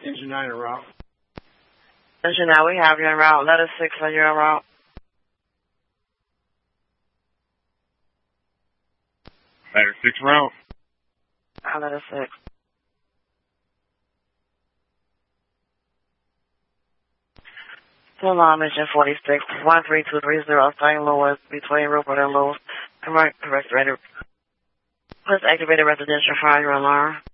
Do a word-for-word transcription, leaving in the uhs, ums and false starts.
Engine nine en route. Engine nine, we have you en route. Letter six, are you en route? Letter six route. Uh, letter six. Full on mission forty-six, one three two three zero, Saint Louis, between Rupert and Lewis. Correct, correct, ready. Please activate a residential fire alarm.